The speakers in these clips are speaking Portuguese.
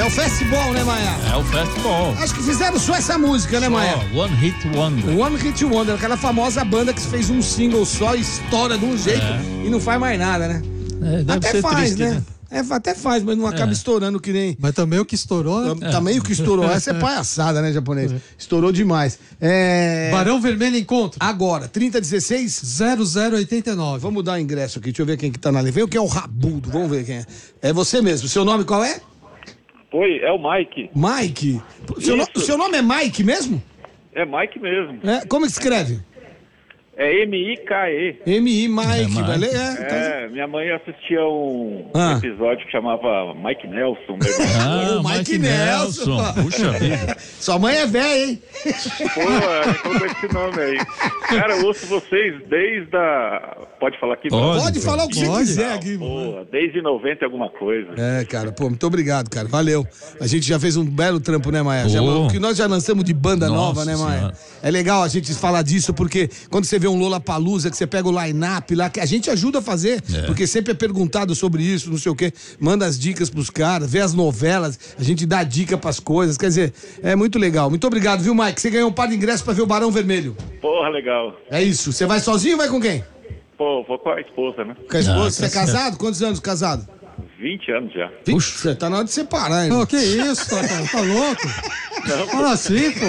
É o festival, né, Maia? É o festival. Acho que fizeram só essa música, né, Maia? One Hit Wonder. One Hit Wonder, aquela famosa banda que fez um single só, estoura de um jeito e não faz mais nada, né? Deve até ser faz, triste, né? Até faz, mas não acaba estourando que nem... Mas também o que estourou... Também o que estourou. Essa é palhaçada, né, japonês? Estourou demais. Barão Vermelho Encontro. Agora, 3016... 0089. Vamos dar o ingresso aqui, deixa eu ver quem que tá na linha. Vem o que é o Rabudo, vamos ver quem é. É você mesmo. Seu nome qual é? Oi, é o Mike. Mike? O seu nome é Mike mesmo? É Mike mesmo. Como que escreve? É M-I-K-E. M-I, Mike. Minha mãe assistia um Ah. episódio que chamava Mike Nelson. Mike Nelson. Puxa vida. Sua mãe é velha, hein? Pô, colocou esse nome aí. Cara, eu ouço vocês desde a... Pode falar aqui? Pode falar o que você quiser aqui. Pô, desde 90 alguma coisa. Cara, pô, muito obrigado, cara. Valeu. A gente já fez um belo trampo, né, Maia? O que nós já lançamos de banda nova, né, Maia? Senhora. É legal a gente falar disso, porque quando você vê um Lollapalooza, que você pega o line-up lá, que a gente ajuda a fazer, porque sempre é perguntado sobre isso, não sei o quê. Manda as dicas pros caras, vê as novelas, a gente dá dica pras coisas. Quer dizer, é muito legal. Muito obrigado, viu, Mike? Você ganhou um par de ingressos pra ver o Barão Vermelho. Porra, legal. É isso. Você vai sozinho ou vai com quem? Pô, vou com a esposa, né? Com a esposa? Ah, Você é tá certo. casado? Quantos anos casado? 20 anos já. Puxa, você tá na hora de separar, hein? Ô, que isso, cara? Tá louco? Fala assim, pô.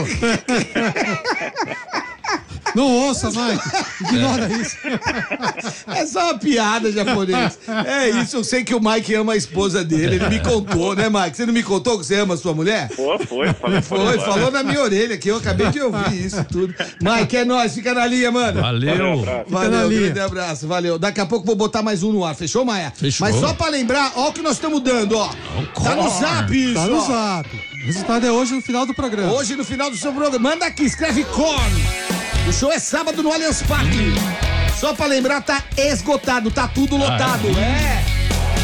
Não ouça, Mike. Ignora isso. É só uma piada, japonês. É isso, eu sei que o Mike ama a esposa dele, ele me contou, né, Mike? Você não me contou que você ama a sua mulher? Pô, Falou na minha orelha, que eu acabei de ouvir isso tudo. Mike, é nóis, fica na linha, mano. Valeu. Valeu, grande abraço, valeu. Daqui a pouco vou botar mais um no ar, fechou, Maia? Fechou. Mas só pra lembrar, ó o que nós estamos dando, ó. Tá no zap isso, Tá no ó. zap. O resultado é hoje no final do programa. Hoje, no final do seu programa. Manda aqui, escreve Korn. O show é sábado no Allianz Parque. Só pra lembrar, tá esgotado, tá tudo lotado.